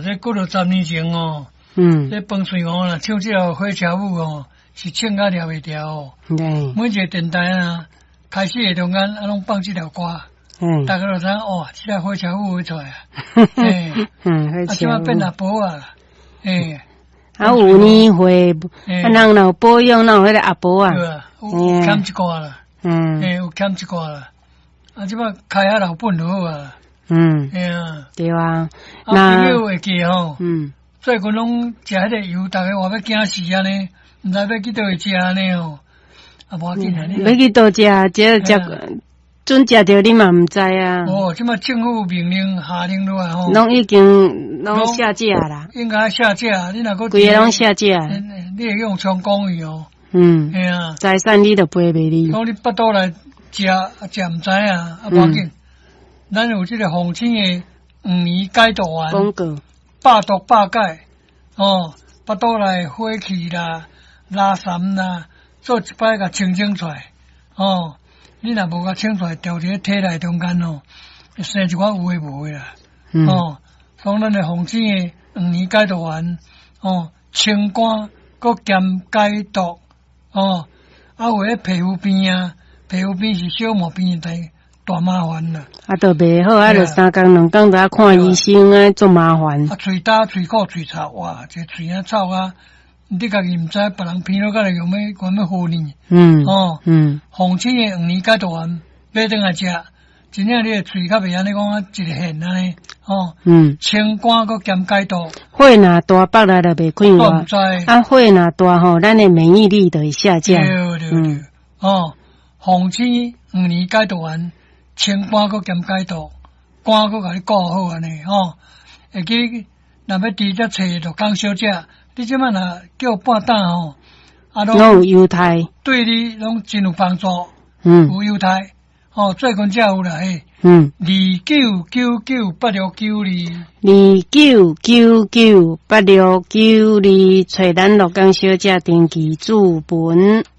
这过了10年前哦，这彭水王啦唱这条火车舞哦，是唱到了袂掉哦。对，每一个电台啊，开始的中间啊，拢放这条歌，大家都知哦，这条火车舞会出来啊。啊，即摆变阿婆啊， 啊，有年会，啊，人若保养，有迄个阿婆啊， 对啊，有欠一挂啦，有欠一挂啦，啊，即摆开下老本就好啊。 对啊， 朋友会记吼，最近拢食迄个油，大家话要惊死安尼，毋知要去倒位食安尼哦，啊，无要紧安尼。 要去倒食，这准食着你嘛毋知啊。 哦，即摆政府命令下令落来吼， 拢已经下架啦。 应该下架，你若个规个拢下架。 你会用充公寓哦。 财产你都赔袂你。 讲你巴肚来食毋知啊，啊，无要紧。咱有这个红青的5年解毒丸， 广告百毒百解哦，巴肚内火气啦、拉痰啦，做一摆甲清出来哦。你若无甲清出来，调伫体内中间哦，会生一寡有诶无诶啦。哦，讲咱的红青的5年解毒丸哦，清肝佮兼解毒哦，啊有迄皮肤病啊，皮肤病是小毛病的大麻烦啦！ 啊，都袂好，啊，就3工2工就要看医生啊，做麻烦。 啊，喙焦、喙苦、喙臭，哇，这喙啊臭啊！你家己毋知，别人闻了甲来用要糊呢。红青的5年解毒丸买转来食，真正你的喙较袂安尼讲啊，一个线安尼。清肝佮兼解毒。 火若大，腹内就袂快活。啊，火若大吼，咱的免疫力就会下降。 对。红青5年解毒丸。清肝佮兼解毒，肝佮甲你顾好安尼会记若要直接找就讲小姐，你即摆若叫半担吼，啊拢有优待， 对你拢真有帮助，有优待，最近才有啦 299982，299982，找咱乐江小姐登记注文。